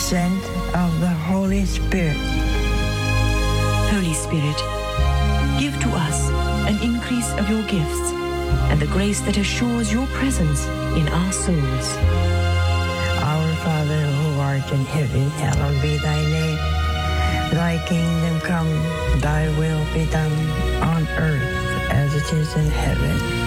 descent of the Holy Spirit. Holy Spirit, give to us an increase of your gifts and the grace that assures your presence in our souls. Our Father, who art in heaven, hallowed be thy name. Thy kingdom come, thy will be done on earth as it is in heaven.